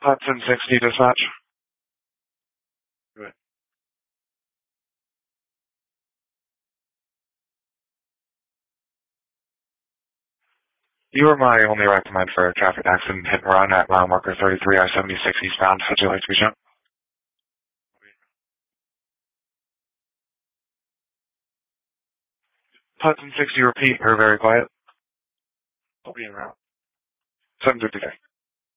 Hudson 60 dispatch. Good. You are my only recommend for a traffic accident hit and run at mile marker 33 I-76 eastbound. Would you like to be shown? Hudson 60, repeat, or very quiet. I'll be en route. 7:50.